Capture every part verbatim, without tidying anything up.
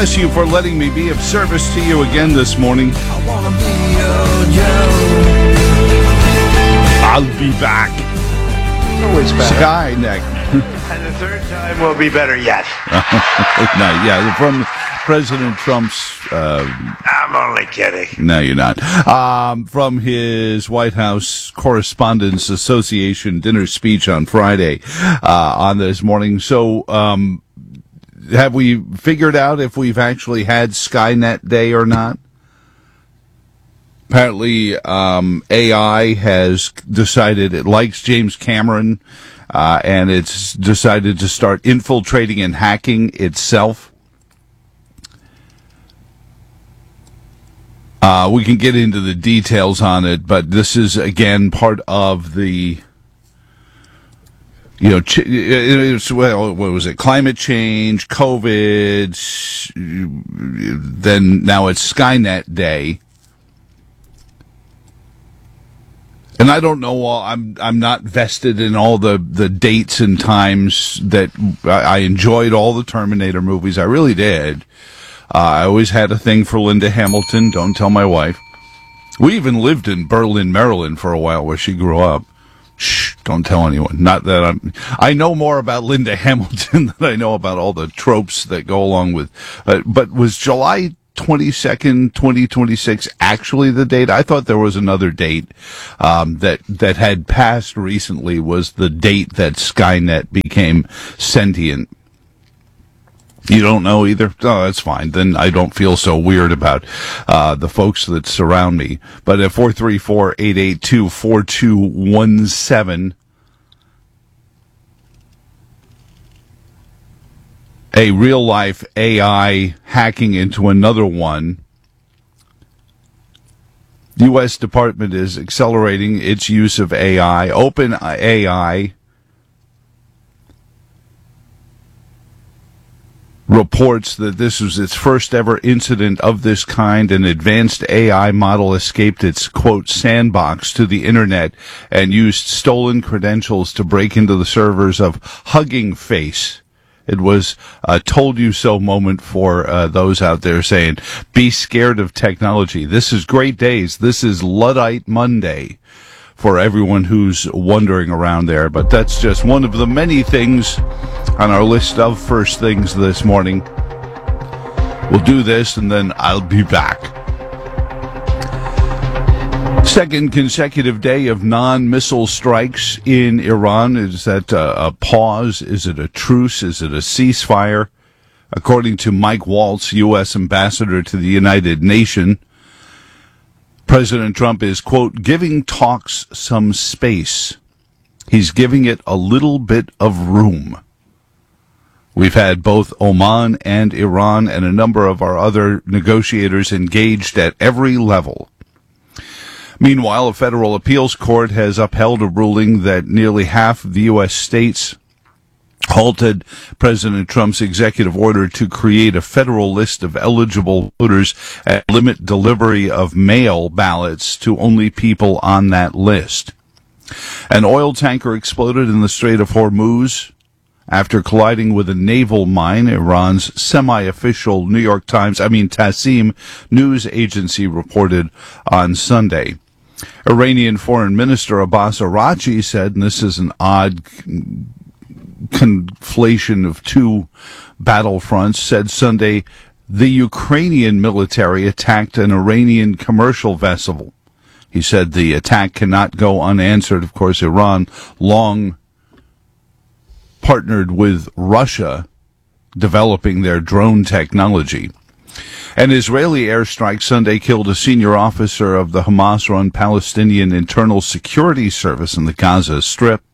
bless you for letting me be of service to you again this morning. I wanna be your Joe. I'll be back. Always better. Skynet. And the third time will be better yet. No, yeah, from President Trump's... Uh, I'm only kidding. No, you're not. Um, from his White House Correspondents Association dinner speech on Friday uh, on this morning. So, um, have we figured out if we've actually had Skynet Day or not? Apparently, um, A I has decided it likes James Cameron, uh, and it's decided to start infiltrating and hacking itself. Uh, we can get into the details on it, but this is, again, part of the, you know, ch- it's, well, what was it? Climate change, COVID, then now it's Skynet Day. And I don't know, I'm I'm not vested in all the, the dates and times that I enjoyed all the Terminator movies. I really did. Uh, I always had a thing for Linda Hamilton. Don't tell my wife. We even lived in Berlin, Maryland for a while where she grew up. Shh, don't tell anyone. Not that I'm, I know more about Linda Hamilton than I know about all the tropes that go along with, uh, but was July twenty-second, twenty twenty-six actually the date? I thought there was another date, um, that, that had passed recently was the date that Skynet became sentient. You don't know either? Oh, that's fine. Then I don't feel so weird about uh the folks that surround me. But at four three four, eight eight two, four two one seven, a real-life A I hacking into another one. The U S Department is accelerating its use of A I. OpenAI reports that this was its first ever incident of this kind. An advanced A I model escaped its, quote, sandbox to the internet and used stolen credentials to break into the servers of Hugging Face. It was a told you so moment for uh, those out there saying, be scared of technology. This is great days. This is Luddite Monday for everyone who's wondering around there. But that's just one of the many things on our list of first things this morning. We'll do this and then I'll be back. Second consecutive day of non-missile strikes in Iran. Is that a, a pause? Is it a truce? Is it a ceasefire? According to Mike Waltz, U S ambassador to the United Nations, President Trump is, quote, giving talks some space. He's giving it a little bit of room. We've had both Oman and Iran and a number of our other negotiators engaged at every level. Meanwhile, a federal appeals court has upheld a ruling that nearly half of the U S states halted President Trump's executive order to create a federal list of eligible voters and limit delivery of mail ballots to only people on that list. An oil tanker exploded in the Strait of Hormuz after colliding with a naval mine, Iran's semi-official New York Times, I mean Tasnim news agency reported on Sunday. Iranian Foreign Minister Abbas Araghchi said, and this is an odd conflation of two battlefronts, said Sunday the Ukrainian military attacked an Iranian commercial vessel. He said the attack cannot go unanswered. Of course, Iran long partnered with Russia developing their drone technology. An Israeli airstrike Sunday killed a senior officer of the Hamas-run Palestinian Internal Security Service in the Gaza Strip.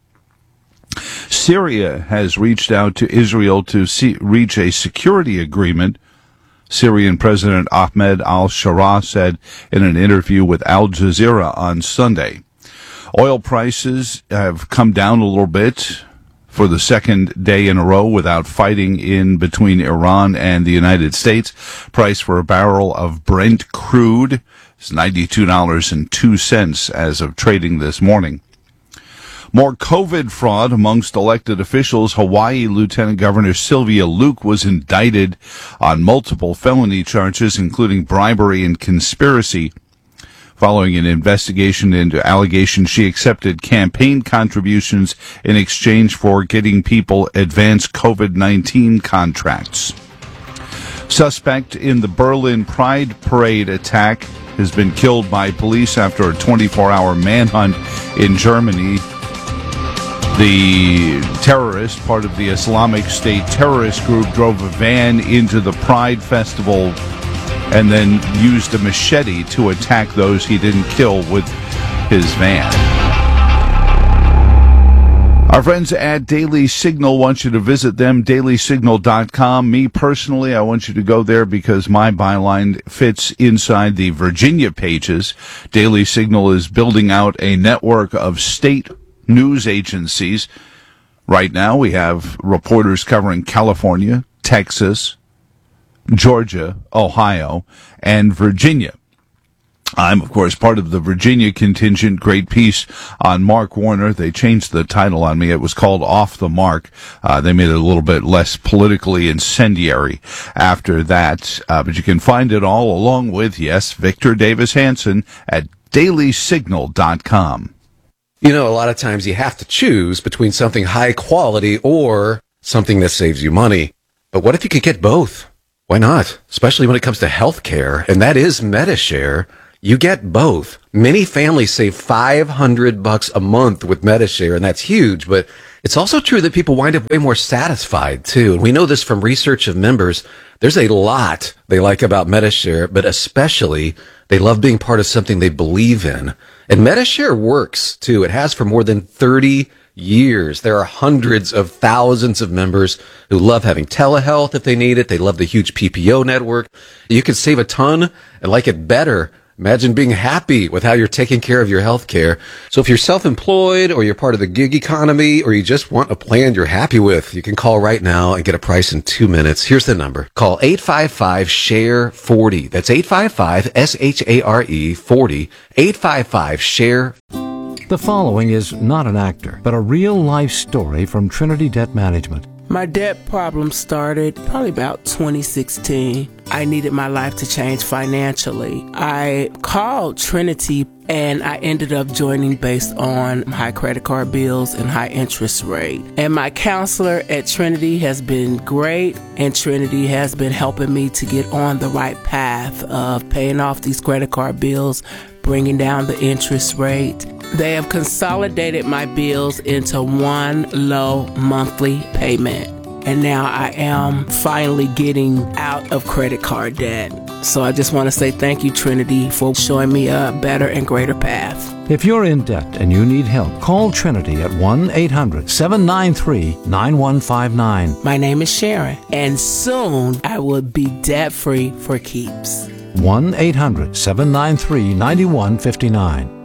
Syria has reached out to Israel to see, reach a security agreement. Syrian President Ahmed al-Shara said in an interview with Al Jazeera on Sunday. Oil prices have come down a little bit for the second day in a row without fighting in between Iran and the United States. Price for a barrel of Brent crude is ninety-two dollars and two cents as of trading this morning. More COVID fraud amongst elected officials. Hawaii Lieutenant Governor Sylvia Luke was indicted on multiple felony charges, including bribery and conspiracy, following an investigation into allegations she accepted campaign contributions in exchange for getting people advanced COVID nineteen contracts. Suspect in the Berlin Pride Parade attack has been killed by police after a twenty-four hour manhunt in Germany. The terrorist, part of the Islamic State terrorist group, drove a van into the Pride Festival and then used a machete to attack those he didn't kill with his van. Our friends at Daily Signal want you to visit them, daily signal dot com. Me personally, I want you to go there because my byline fits inside the Virginia pages. Daily Signal is building out a network of state news agencies. Right now, we have reporters covering California, Texas, Georgia, Ohio, and Virginia. I'm, of course, part of the Virginia contingent. Great piece on Mark Warner. They changed the title on me. It was called Off the Mark. Uh, they made it a little bit less politically incendiary after that. Uh, but you can find it all along with, yes, Victor Davis Hanson at daily signal dot com. You know, a lot of times you have to choose between something high quality or something that saves you money. But what if you could get both? Why not? Especially when it comes to health care, and that is Medi-Share. You get both. Many families save five hundred bucks a month with Medi-Share, and that's huge, but it's also true that people wind up way more satisfied, too. And we know this from research of members. There's a lot they like about Medi-Share, but especially they love being part of something they believe in. And Medi-Share works, too. It has for more than thirty years. There are hundreds of thousands of members who love having telehealth if they need it. They love the huge P P O network. You can save a ton and like it better. Imagine being happy with how you're taking care of your health care. So if you're self-employed or you're part of the gig economy or you just want a plan you're happy with, you can call right now and get a price in two minutes. Here's the number. Call eight five five, S H A R E, forty. That's eight five five, S H A R E, forty. eight five five, S H A R E. The following is not an actor, but a real-life story from Trinity Debt Management. My debt problem started probably about twenty sixteen. I needed my life to change financially. I called Trinity and I ended up joining based on high credit card bills and high interest rate. And my counselor at Trinity has been great, and Trinity has been helping me to get on the right path of paying off these credit card bills, bringing down the interest rate. They have consolidated my bills into one low monthly payment. And now I am finally getting out of credit card debt. So I just want to say thank you, Trinity, for showing me a better and greater path. If you're in debt and you need help, call Trinity at one eight hundred, seven nine three, nine one five nine. My name is Sharon, and soon I will be debt-free for keeps. one eight hundred, seven nine three, nine one five nine.